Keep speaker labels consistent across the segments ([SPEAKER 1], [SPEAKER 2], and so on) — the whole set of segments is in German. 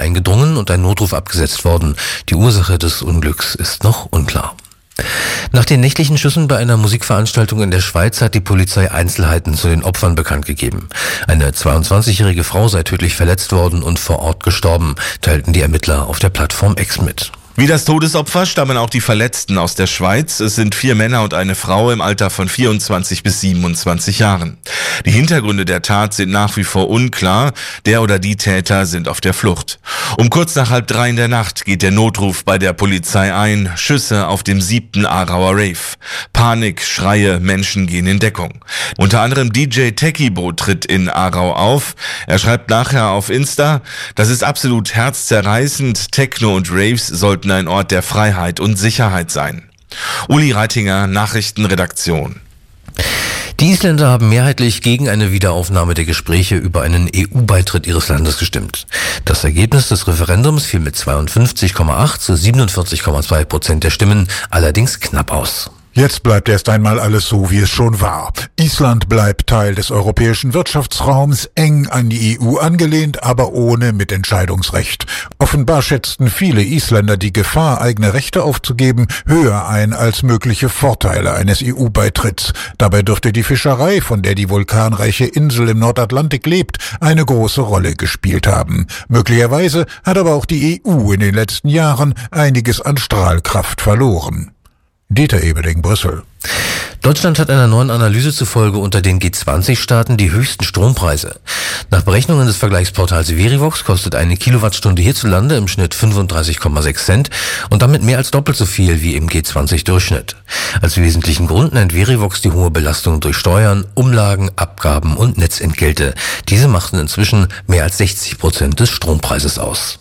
[SPEAKER 1] eingedrungen und ein Notruf abgesetzt worden. Die Ursache des Unglücks ist noch unklar. Nach den nächtlichen Schüssen bei einer Musikveranstaltung in der Schweiz hat die Polizei Einzelheiten zu den Opfern bekannt gegeben. Eine 22-jährige Frau sei tödlich verletzt worden und vor Ort gestorben, teilten die Ermittler auf der Plattform X mit.
[SPEAKER 2] Wie das Todesopfer stammen auch die Verletzten aus der Schweiz. Es sind 4 Männer und eine Frau im Alter von 24 bis 27 Jahren. Die Hintergründe der Tat sind nach wie vor unklar. Der oder die Täter sind auf der Flucht. Um kurz nach 2:30 in der Nacht geht der Notruf bei der Polizei ein. Schüsse auf dem 7. Aarauer Rave. Panik, Schreie, Menschen gehen in Deckung. Unter anderem DJ Techibo tritt in Aarau auf. Er schreibt nachher auf Insta: Das ist absolut herzzerreißend. Techno und Raves sollten ein Ort der Freiheit und Sicherheit sein. Uli Reitinger, Nachrichtenredaktion.
[SPEAKER 1] Die Isländer haben mehrheitlich gegen eine Wiederaufnahme der Gespräche über einen EU-Beitritt ihres Landes gestimmt. Das Ergebnis des Referendums fiel mit 52,8 zu 47,2% der Stimmen allerdings knapp aus.
[SPEAKER 3] Jetzt bleibt erst einmal alles so, wie es schon war. Island bleibt Teil des europäischen Wirtschaftsraums, eng an die EU angelehnt, aber ohne Mitentscheidungsrecht. Offenbar schätzten viele Isländer die Gefahr, eigene Rechte aufzugeben, höher ein als mögliche Vorteile eines EU-Beitritts. Dabei dürfte die Fischerei, von der die vulkanreiche Insel im Nordatlantik lebt, eine große Rolle gespielt haben. Möglicherweise hat aber auch die EU in den letzten Jahren einiges an Strahlkraft verloren. Dieter Ebeling, Brüssel.
[SPEAKER 1] Deutschland hat einer neuen Analyse zufolge unter den G20-Staaten die höchsten Strompreise. Nach Berechnungen des Vergleichsportals Verivox kostet eine Kilowattstunde hierzulande im Schnitt 35,6 Cent und damit mehr als doppelt so viel wie im G20-Durchschnitt. Als wesentlichen Grund nennt Verivox die hohe Belastung durch Steuern, Umlagen, Abgaben und Netzentgelte. Diese machten inzwischen mehr als 60% des Strompreises aus.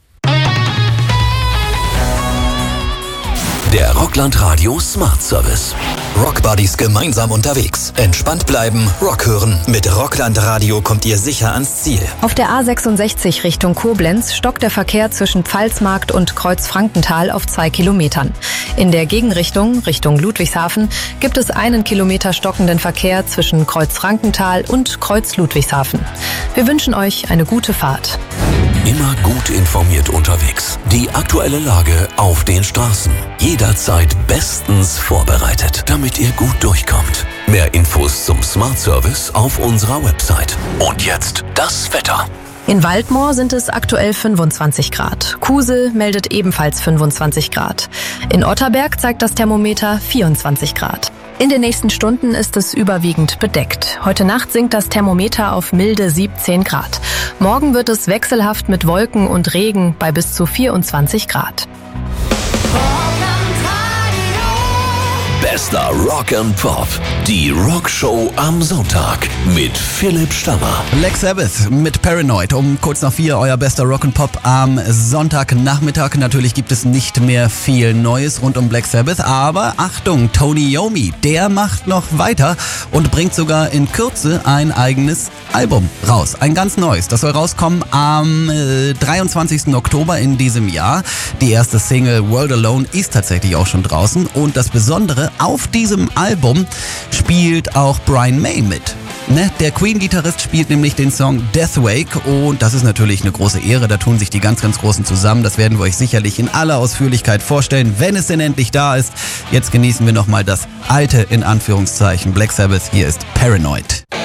[SPEAKER 4] Der Rockland Radio Smart Service. Rock Buddies gemeinsam unterwegs. Entspannt bleiben, Rock hören. Mit Rockland Radio kommt ihr sicher ans Ziel.
[SPEAKER 5] Auf der A66 Richtung Koblenz stockt der Verkehr zwischen Pfalzmarkt und Kreuz-Frankenthal auf 2 Kilometern. In der Gegenrichtung, Richtung Ludwigshafen, gibt es 1 Kilometer stockenden Verkehr zwischen Kreuz-Frankenthal und Kreuz-Ludwigshafen. Wir wünschen euch eine gute Fahrt.
[SPEAKER 4] Immer gut informiert unterwegs. Die aktuelle Lage auf den Straßen. Jederzeit bestens vorbereitet, damit ihr gut durchkommt. Mehr Infos zum Smart Service auf unserer Website. Und jetzt das Wetter.
[SPEAKER 5] In Waldmoor sind es aktuell 25 Grad. Kusel meldet ebenfalls 25 Grad. In Otterberg zeigt das Thermometer 24 Grad. In den nächsten Stunden ist es überwiegend bedeckt. Heute Nacht sinkt das Thermometer auf milde 17 Grad. Morgen wird es wechselhaft mit Wolken und Regen bei bis zu 24 Grad.
[SPEAKER 4] Bester Rock and Pop. Die Rockshow am Sonntag mit Philipp Stammer.
[SPEAKER 6] Black Sabbath mit Paranoid um kurz nach 4, euer bester Rock and Pop am Sonntagnachmittag. Natürlich gibt es nicht mehr viel Neues rund um Black Sabbath, aber Achtung, Tony Iommi, der macht noch weiter und bringt sogar in Kürze ein eigenes Album raus. Ein ganz neues. Das soll rauskommen am 23. Oktober in diesem Jahr. Die erste Single World Alone ist tatsächlich auch schon draußen und das Besondere, auf diesem Album spielt auch Brian May mit. Der Queen-Gitarrist spielt nämlich den Song Deathwake und das ist natürlich eine große Ehre. Da tun sich die ganz, ganz Großen zusammen. Das werden wir euch sicherlich in aller Ausführlichkeit vorstellen, wenn es denn endlich da ist. Jetzt genießen wir nochmal das alte, in Anführungszeichen, Black Sabbath. Hier ist Paranoid.